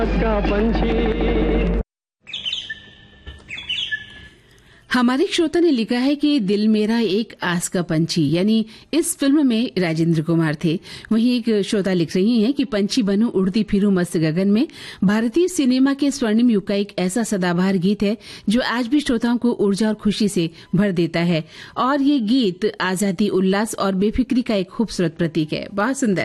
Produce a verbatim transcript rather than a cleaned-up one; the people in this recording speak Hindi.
का पंछी। हमारे श्रोता ने लिखा है कि दिल मेरा एक आस का पंछी, यानी इस फिल्म में राजेंद्र कुमार थे। वहीं एक श्रोता लिख रही हैं कि पंछी बनूं उड़ती फिरूं मस्त गगन में भारतीय सिनेमा के स्वर्णिम युग का एक ऐसा सदाबहार गीत है जो आज भी श्रोताओं को ऊर्जा और खुशी से भर देता है। और ये गीत आजादी, उल्लास और बेफिक्री का एक खूबसूरत प्रतीक है। बहुत सुंदर।